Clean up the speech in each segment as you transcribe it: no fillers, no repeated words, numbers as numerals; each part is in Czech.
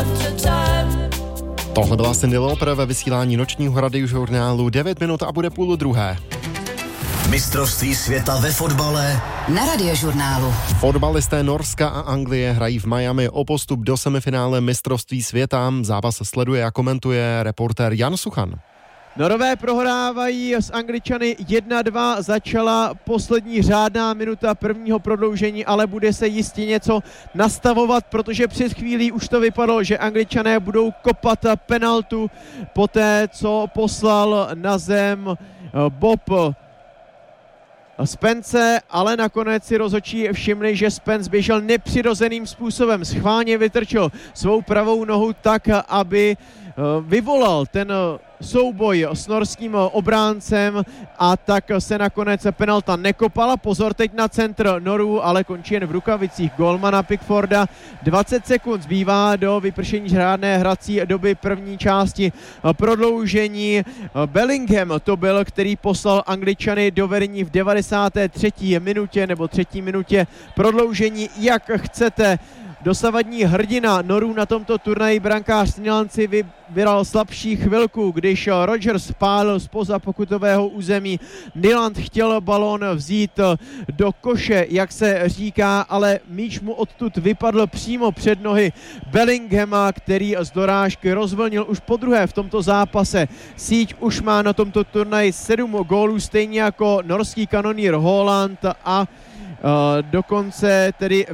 Tohle byla Cyndi Lauper ve vysílání nočního radiožurnálu 9 minut a bude 12:30. Mistrovství světa ve fotbale na Radiožurnálu. Fotbalisté Norska a Anglie hrají v Miami o postup do semifinále mistrovství světa. Zápas sleduje a komentuje reportér Jan Suchan. Norové prohrávají s Angličany 1-2, začala poslední řádná minuta prvního prodloužení, ale bude se jistě něco nastavovat, protože před chvílí už to vypadalo, že Angličané budou kopat penaltu poté, co poslal na zem Bob Spence, ale nakonec si rozhodčí všimli, že Spence běžel nepřirozeným způsobem. Schválně vytrčil svou pravou nohu tak, aby vyvolal ten souboj s norským obráncem a tak se nakonec penalta nekopala. Pozor teď na centr Norů, ale končí jen v rukavicích golmana Pickforda. 20 sekund zbývá do vypršení řádné hrací doby první části prodloužení. Bellingham to byl, který poslal Angličany do vedení v 93. minutě nebo 3. minutě prodloužení. Jak chcete, dosavadní hrdina Norů na tomto turnaji brankář Nyland vybral slabší chvilku, když Rodgers pálil zpoza pokutového území. Nyland chtěl balón vzít do koše, jak se říká, ale míč mu odtud vypadl přímo před nohy Bellinghama, který z dorážky rozvlnil už podruhé v tomto zápase. Síť už má na tomto turnaji 7 gólů, stejně jako norský kanonýr Haaland a dokonce tedy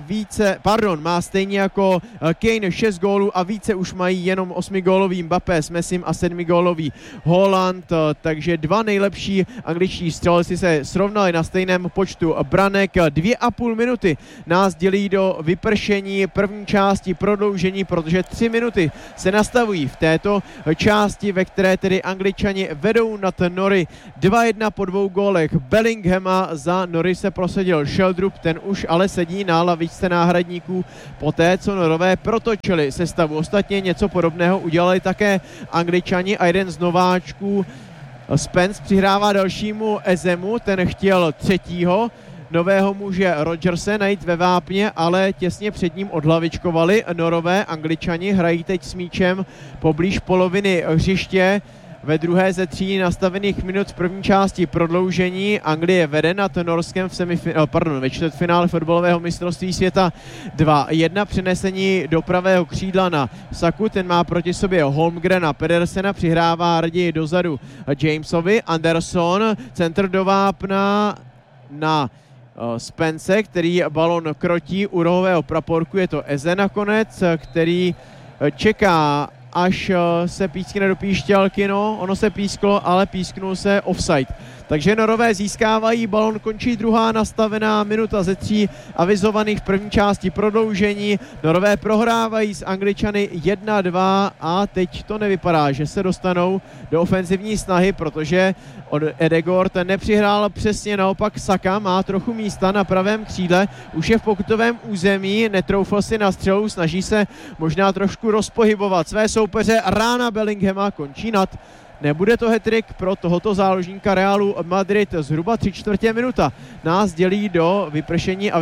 má stejně jako Kane 6 gólů a více už mají jenom 8gólový Mbappé s Messim a 7gólový Haaland, takže dva nejlepší angličtí střelci se srovnali na stejném počtu branek. 2,5 minuty nás dělí do vypršení první části prodloužení, protože 3 minuty se nastavují v této části, ve které tedy Angličani vedou nad Nory 2-1 po 2 gólech Bellinghama. Za Nory se prosadil Sheldrup, ten už ale sedí na lavičce náhradníků poté, co Norové protočili sestavu. Ostatně něco podobného udělali také Angličani a jeden z nováčků Spence přihrává dalšímu Ezemu, ten chtěl třetího nového muže Rodgerse najít ve vápně, ale těsně před ním odhlavičkovali Norové. Angličani hrají teď s míčem poblíž poloviny hřiště. Ve druhé ze 3 nastavených minut v první části prodloužení Anglie vede nad Norskem ve čtvrtfinále fotbalového mistrovství světa 2-1. Přenesení do pravého křídla na Saku, ten má proti sobě Holmgrena Pedersena, přihrává raději dozadu Jamesovi. Anderson, centr do vápna na Spence, který balon krotí u rohového praporku. Je to Eze nakonec, který čeká, až se pískne do píšťalky. No, ono se písklo, ale písknul se offside. Takže Norové získávají balon, končí druhá nastavená minuta ze 3 avizovaných v první části prodloužení. Norové prohrávají s Angličany 1-2 a teď to nevypadá, že se dostanou do ofenzivní snahy, protože od Ødegaard nepřihrál přesně, naopak Saka má trochu místa na pravém křídle, už je v pokutovém území, netroufl si na střelu, snaží se možná trošku rozpohybovat své soupeře. Rána Bellinghama končí nad. Nebude to hat-trick pro tohoto záložníka Realu Madrid. Zhruba 3/4 minuta nás dělí do vypršení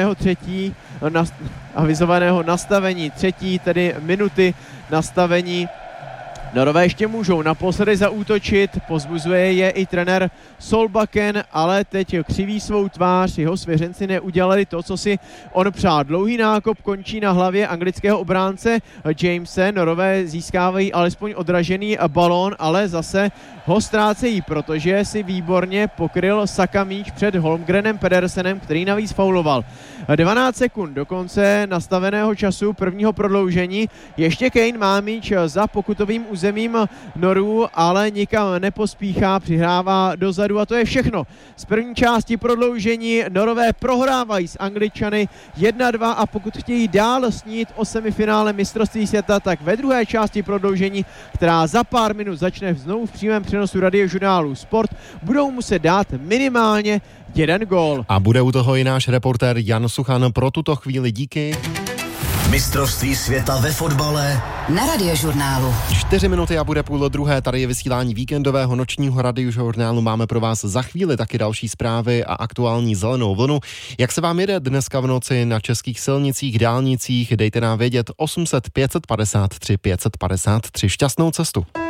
avizovaného nastavení třetí, tedy minuty nastavení. Norové ještě můžou naposledy zaútočit, pozbuzuje je i trenér Solbakken, ale teď křiví svou tvář, jeho svěřenci neudělali to, co si on přál. Dlouhý nákop končí na hlavě anglického obránce Jamese, Norové získávají alespoň odražený balón, ale zase ho ztrácejí, protože si výborně pokryl Saka míč před Holmgrenem Pedersenem, který navíc fauloval. 12 sekund do konce nastaveného času prvního prodloužení. Ještě Kane má míč za pokutovým územím Norů, ale nikam nepospíchá, přihrává dozadu a to je všechno. Z první části prodloužení Norové prohrávají s Angličany 1-2 a pokud chtějí dál snít o semifinále mistrovství světa, tak ve druhé části prodloužení, která za pár minut začne znovu v přímém přenosu radiožurnálu Sport, budou muset dát minimálně 1 gól. A bude u toho i náš reportér Jan Suchan. Pro tuto chvíli díky. Mistrovství světa ve fotbale na Radiožurnálu. 4 minuty a bude 12:30. Tady je vysílání víkendového nočního Radiožurnálu. Máme pro vás za chvíli taky další zprávy a aktuální zelenou vlnu. Jak se vám jede dneska v noci na českých silnicích, dálnicích? Dejte nám vědět 800 553 553. Šťastnou cestu.